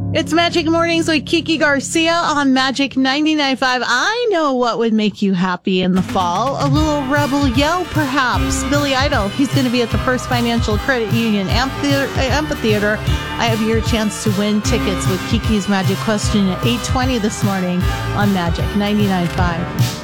It's Magic Mornings with Kiki Garcia on Magic 99.5. I know what would make you happy in the fall. A little rebel yell, perhaps. Billy Idol, he's going to be at the First Financial Credit Union Amphitheater. I have your chance to win tickets with Kiki's Magic Question at 8:20 this morning on Magic 99.5.